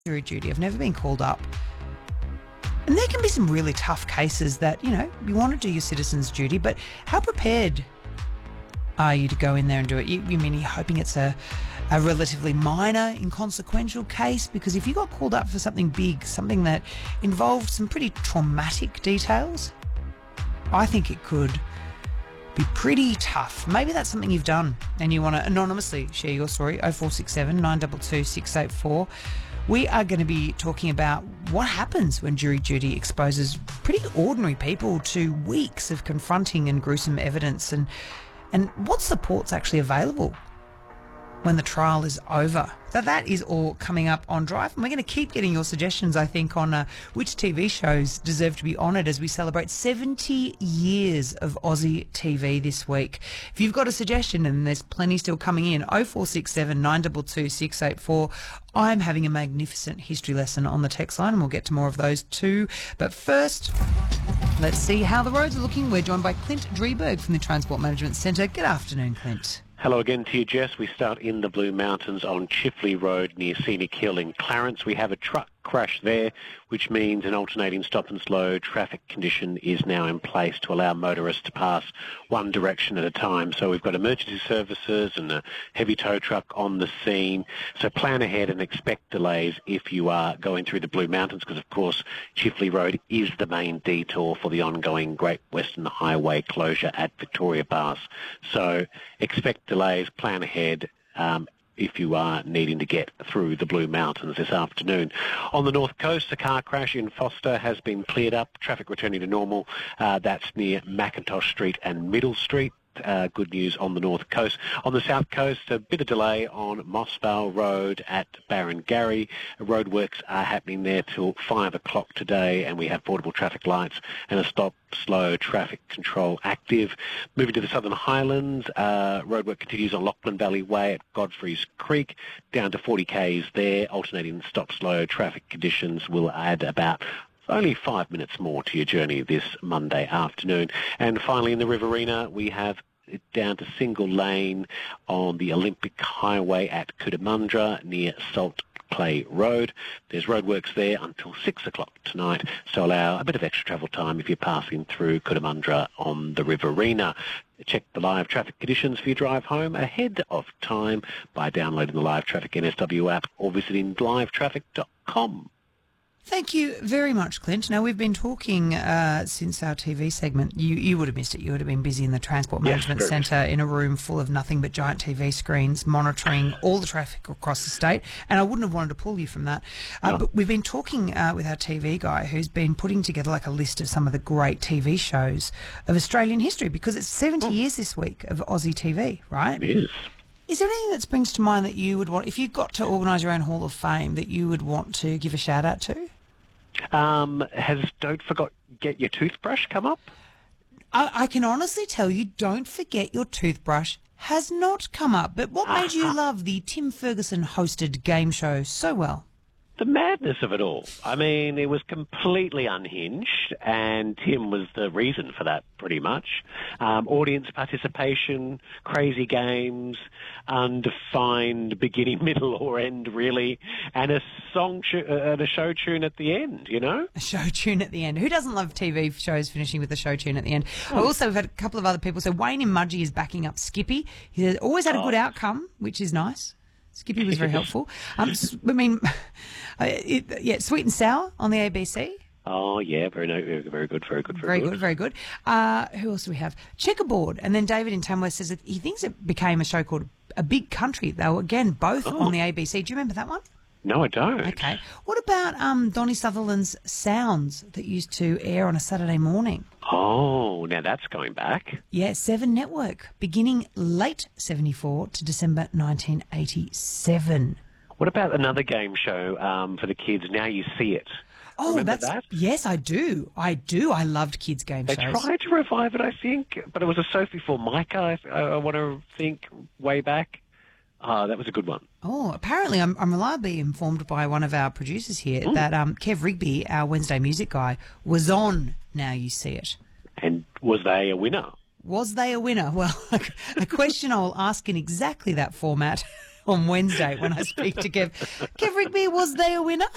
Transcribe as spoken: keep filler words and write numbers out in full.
jury duty. I've never been called up. And there can be some really tough cases that, you know, you want to do your citizen's duty, but how prepared are you to go in there and do it? You, you mean you're hoping it's a, a relatively minor, inconsequential case? Because if you got called up for something big, something that involved some pretty traumatic details, I think it could be pretty tough. Maybe that's something you've done and you want to anonymously share your story. oh four six seven, nine two two, six eight four. We are going to be talking about what happens when jury duty exposes pretty ordinary people to weeks of confronting and gruesome evidence, and and what support's actually available when the trial is over. So that is all coming up on Drive. And we're going to keep getting your suggestions, I think, on uh, which T V shows deserve to be honoured as we celebrate seventy years of Aussie T V this week. If you've got a suggestion, and there's plenty still coming in, oh four six seven, nine two two, six eight four. I'm having a magnificent history lesson on the text line, and we'll get to more of those too. But first, let's see how the roads are looking. We're joined by Clint Drieberg from the Transport Management Centre. Good afternoon, Clint. Hello again to you, Jess. We start in the Blue Mountains on Chifley Road near Scenic Hill in Clarence. We have a truck crash there, which means an alternating stop and slow traffic condition is now in place to allow motorists to pass one direction at a time. So we've got emergency services and a heavy tow truck on the scene. So plan ahead and expect delays if you are going through the Blue Mountains, because of course Chifley Road is the main detour for the ongoing Great Western Highway closure at Victoria Pass. So expect delays, plan ahead, um, if you are needing to get through the Blue Mountains this afternoon. On the North Coast, a car crash in Foster has been cleared up, traffic returning to normal. Uh, that's near Macintosh Street and Middle Street. Uh, good news on the North Coast. On the South Coast, a bit of delay on Mossvale Road at Barrengarry. Roadworks are happening there till five o'clock today, and we have portable traffic lights and a stop slow traffic control active. Moving to the Southern Highlands, uh, roadwork continues on Lachlan Valley Way at Godfrey's Creek, down to forty kays there. Alternating stop slow traffic conditions will add about only five minutes more to your journey this Monday afternoon. And finally, in the Riverina, we have it down to single lane on the Olympic Highway at Cootamundra near Salt Clay Road. There's roadworks there until six o'clock tonight, so allow a bit of extra travel time if you're passing through Cootamundra on the Riverina. Check the live traffic conditions for your drive home ahead of time by downloading the Live Traffic N S W app or visiting live traffic dot com. Thank you very much, Clint. Now, we've been talking uh, since our T V segment. You you would have missed it. You would have been busy in the Transport Management yes, Centre in a room full of nothing but giant T V screens monitoring all the traffic across the state, and I wouldn't have wanted to pull you from that. Uh, no. But we've been talking uh, with our T V guy who's been putting together like a list of some of the great T V shows of Australian history, because it's seventy oh. years this week of Aussie T V, right? It is. Is there anything that springs to mind that you would want, if you got to organise your own Hall of Fame, that you would want to give a shout out to? Um, has Don't Forget Get Your Toothbrush come up? I, I can honestly tell you, Don't Forget Your Toothbrush has not come up. But what made you love the Tim Ferguson hosted game show so well? The madness of it all. I mean, it was completely unhinged, and Tim was the reason for that, pretty much. Um, audience participation, crazy games, undefined beginning, middle, or end, really, and a song tu- uh, and a show tune at the end, you know? A show tune at the end. Who doesn't love T V shows finishing with a show tune at the end? Oh. I also have had a couple of other people. So Wayne in Mudgee is backing up Skippy. He's always had a good oh. outcome, which is nice. Skippy was very helpful. Um, I mean, it, yeah, Sweet and Sour on the A B C. Oh, yeah, very, very, very good, very good, very, very good. good, very good. Uh, who else do we have? Checkerboard. And then David in Tamworth says that he thinks it became a show called A Big Country. They were, again, both oh. on the A B C. Do you remember that one? No, I don't. Okay. What about um, Donnie Sutherland's Sounds that used to air on a Saturday morning? Oh, now that's going back. Yeah, Seven Network, beginning late seventy-four to December nineteen eighty-seven. What about another game show um, for the kids, Now You See It? Oh, Remember that's that? Yes, I do. I do. I loved kids' game they shows. They tried to revive it, I think, but it was a Sophie Formica, I, I want to think, way back. Ah, uh, that was a good one. Oh, apparently I'm, I'm reliably informed by one of our producers here mm. that um, Kev Rigby, our Wednesday music guy, was on Now You See It. And was they a winner? Was they a winner? Well, a question I will ask in exactly that format on Wednesday when I speak to Kev. Kev Rigby, was they a winner?